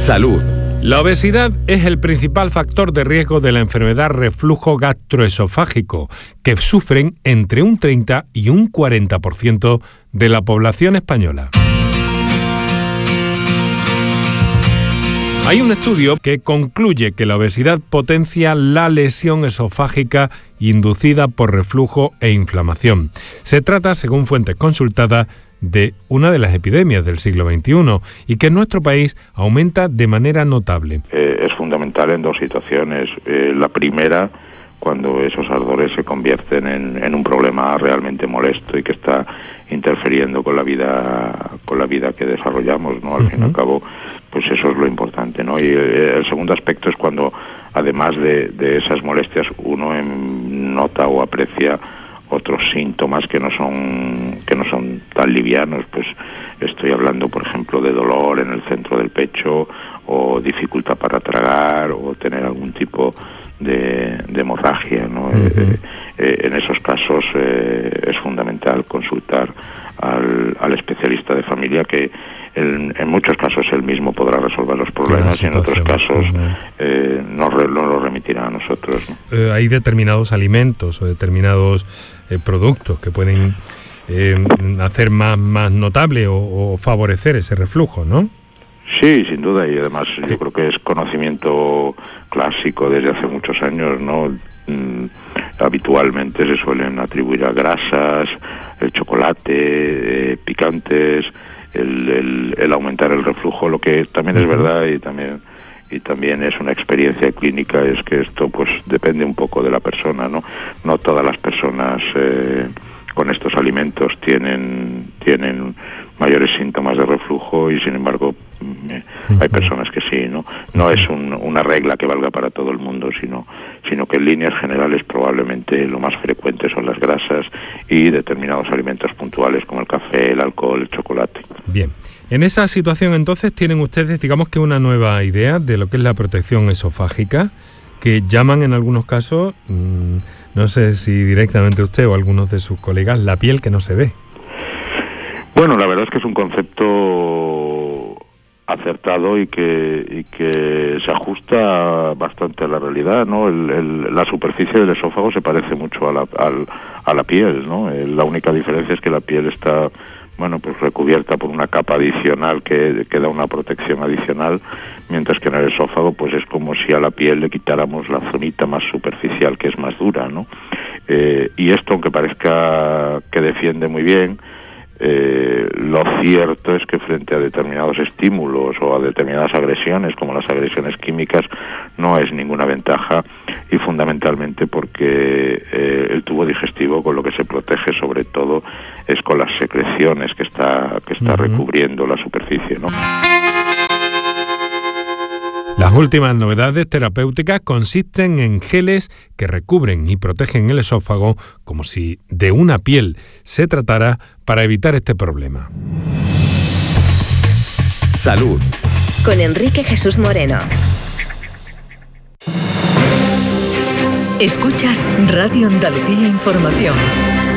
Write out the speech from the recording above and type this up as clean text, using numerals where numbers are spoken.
Salud. La obesidad es el principal factor de riesgo de la enfermedad reflujo gastroesofágico, que sufren entre un 30 y un 40% de la población española. Hay un estudio que concluye que la obesidad potencia la lesión esofágica inducida por reflujo e inflamación. Se trata, según fuentes consultadas, de una de las epidemias del siglo XXI y que en nuestro país aumenta de manera notable. Es fundamental en dos situaciones. La primera, cuando esos ardores se convierten en un problema realmente molesto y que está interfiriendo con la vida que desarrollamos, ¿no? Al fin y al cabo, pues eso es lo importante, ¿no? Y el segundo aspecto es cuando, además de esas molestias, uno nota o aprecia otros síntomas que no son tan livianos. Pues estoy hablando, por ejemplo, de dolor en el centro del pecho, o dificultad para tragar, o tener algún tipo de hemorragia, ¿no? En esos casos es fundamental consultar al especialista de familia, que en muchos casos él mismo podrá resolver los problemas, y en otros casos nos lo remitirá a nosotros, ¿no? Hay determinados alimentos o determinados productos que pueden hacer más notable o favorecer ese reflujo, ¿no? Sí, sin duda, y además yo creo que es conocimiento clásico desde hace muchos años, ¿no? Habitualmente se suelen atribuir a grasas, el chocolate, picantes, el aumentar el reflujo. Lo que también es verdad y también es una experiencia clínica es que esto pues depende un poco de la persona, ¿no? No todas las personas con estos alimentos tienen mayores síntomas de reflujo, y sin embargo hay personas que sí, ¿no? No es una regla que valga para todo el mundo, sino que en líneas generales probablemente lo más frecuente son las grasas y determinados alimentos puntuales como el café, el alcohol, el chocolate. Bien. En esa situación, entonces, tienen ustedes, digamos que una nueva idea de lo que es la protección esofágica, que llaman en algunos casos, no sé si directamente usted o algunos de sus colegas, la piel que no se ve. Bueno, la verdad es que es un concepto acertado y que se ajusta bastante a la realidad, ¿no? La superficie del esófago se parece mucho a la piel, ¿no? La única diferencia es que la piel está, bueno, pues recubierta por una capa adicional que da una protección adicional, mientras que en el esófago pues es como si a la piel le quitáramos la zonita más superficial, que es más dura, ¿no? Y esto, aunque parezca que defiende muy bien, lo cierto es que frente a determinados estímulos o a determinadas agresiones, como las agresiones químicas, no es ninguna ventaja, y fundamentalmente porque el tubo digestivo con lo que se protege sobre todo es con las secreciones que está recubriendo la superficie, ¿no? Las últimas novedades terapéuticas consisten en geles que recubren y protegen el esófago como si de una piel se tratara, para evitar este problema. Salud. Con Enrique Jesús Moreno. Escuchas Radio Andalucía Información.